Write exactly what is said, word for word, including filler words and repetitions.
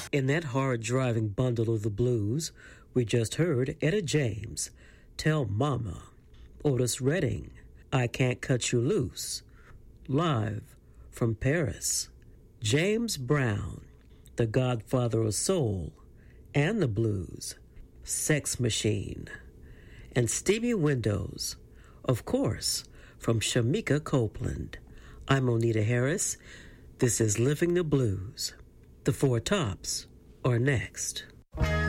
In that hard-driving bundle of the blues, we just heard Etta James, Tell Mama, Otis Redding, I Can't Cut You Loose, live from Paris, James Brown, the godfather of soul and the blues, Sex Machine, and Stevie Windows, of course, from Shamika Copeland. I'm Onita Harris. This is Living the Blues. The Four Tops are next.